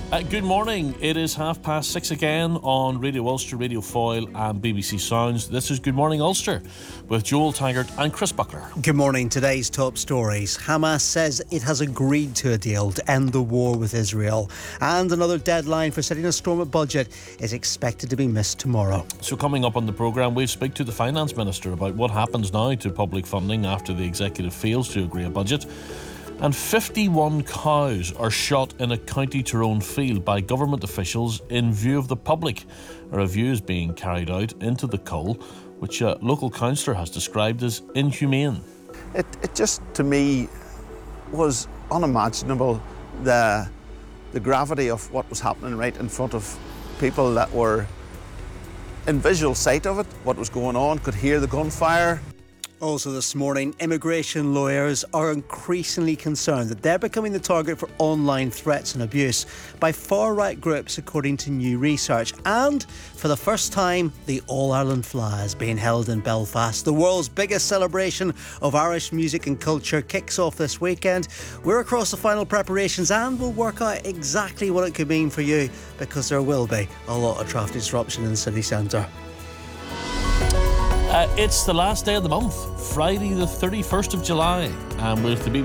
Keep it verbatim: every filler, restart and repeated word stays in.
Uh, good morning. It is half past six again on Radio Ulster, Radio Foyle and B B C Sounds. This is Good Morning Ulster with Joel Taggart and Chris Buckler. Good morning. Today's top stories. Hamas says it has agreed to a deal to end the war with Israel. And another deadline for setting a Stormont budget is expected to be missed tomorrow. So coming up on the programme, we'll speak to the Finance Minister about what happens now to public funding after the Executive fails to agree a budget. And fifty-one cows are shot in a County Tyrone field by government officials in view of the public. A review is being carried out into the cull, which a local councillor has described as inhumane. It, it just, to me, was unimaginable, the, the gravity of what was happening right in front of people that were in visual sight of it, what was going on, could hear the gunfire. Also this morning, immigration lawyers are increasingly concerned that they're becoming the target for online threats and abuse by far-right groups, according to new research. And for the first time, the All-Ireland Fly is being held in Belfast. The world's biggest celebration of Irish music and culture kicks off this weekend. We're across the final preparations and we'll work out exactly what it could mean for you, because there will be a lot of traffic disruption in the city centre. Uh, it's the last day of the month, Friday the thirty-first of July, and with the B B C